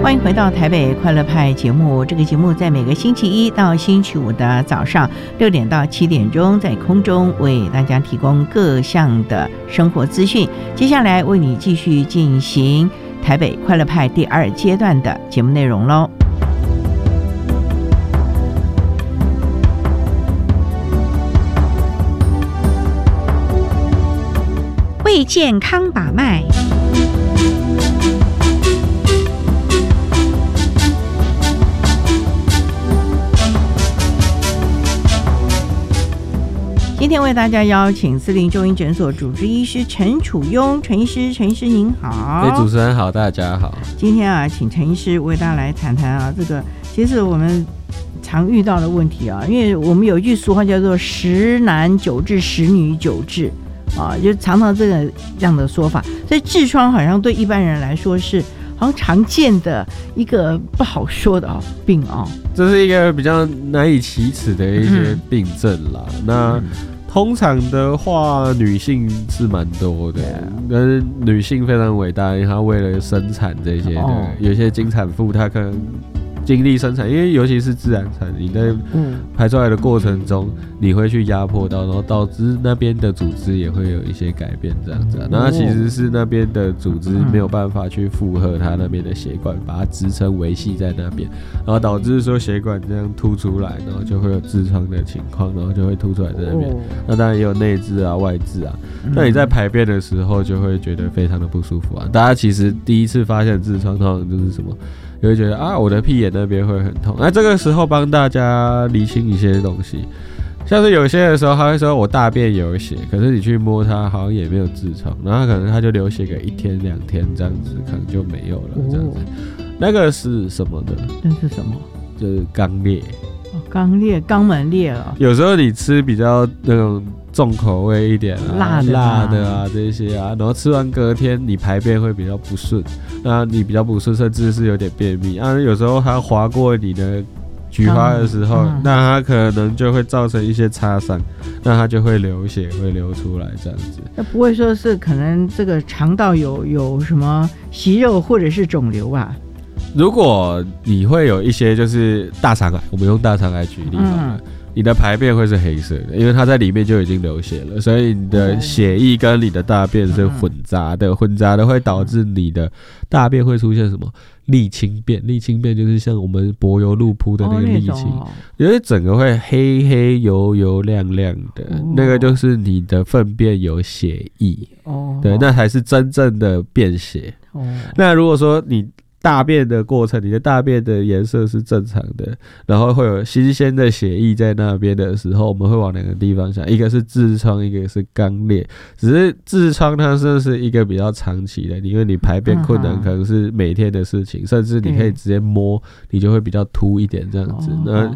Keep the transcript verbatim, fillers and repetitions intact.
欢迎回到台北快乐派节目。这个节目在每个星期一到星期五的早上六点到七点钟，在空中为大家提供各项的生活资讯。接下来为你继续进行台北快乐派第二阶段的节目内容喽。为健康把脉，今天为大家邀请四零中医诊所主治医师陈楚庸，陈医师，陈医师您好。 哎，主持人好，大家好。 今天啊，请陈医师为大家来谈谈啊，这个其实我们常遇到的问题啊，因为我们有一句俗话叫做“十男九痔，十女九痔”。啊，就常常这个这样的说法，所以痔疮好像对一般人来说是好像常见的一个不好说的、哦、病哦， 这是一个比较难以启齿的一些病症啦。嗯、那通常的话，女性是蛮多的，跟女性非常伟大，因为她为了生产这些的，哦、有些经产妇她可能经历生产，因为尤其是自然产，你在排出来的过程中，你会去压迫到，然后导致那边的组织也会有一些改变，这样子、啊。那其实是那边的组织没有办法去负荷它那边的血管，把它支撑维系在那边，然后导致说血管这样凸出来，然后就会有痔疮的情况，然后就会凸出来在那边。那当然也有内痔啊、外痔啊。那你在排便的时候就会觉得非常的不舒服啊。大家其实第一次发现痔疮，通常就是什么？就会觉得啊，我的屁眼那边会很痛。那这个时候帮大家厘清一些东西，像是有些的时候，他会说我大便有血，可是你去摸它，好像也没有痔疮，然后可能他就流血个一天两天这样子，可能就没有了这样子。那个是什么呢？ 那是什么？ 就是肛裂。 哦，肛裂，肛门裂了。 有时候你吃比较那种重口味一点、啊、 辣的、啊、 辣的啊这些啊，然后吃完隔天你排便会比较不顺，那你比较不顺，甚至是有点便秘啊。有时候它划过你的菊花的时候，嗯、那它可能就会造成一些擦伤，那它就会流血，会流出来这样子。 那不会说是可能这个肠道有有什么息肉或者是肿瘤啊？ 如果你会有一些就是大肠癌，我们用大肠癌举例好了。嗯，你的排便会是黑色的，因为它在里面就已经流血了，所以你的血液跟你的大便是混杂的，混杂的会导致你的大便会出现什么沥青便？沥青便就是像我们柏油路铺的那个沥青，因为整个会黑黑油油亮亮的，哦、那个就是你的粪便有血液，哦，对，那才是真正的便血。哦，那如果说你大便的过程，你的大便的颜色是正常的，然后会有新鲜的血液在那边的时候，我们会往两个地方想，一个是痔疮，一个是肛裂。只是痔疮它算是一个比较长期的，因为你排便困难可能是每天的事情，甚至你可以直接摸，你就会比较凸一点这样子。那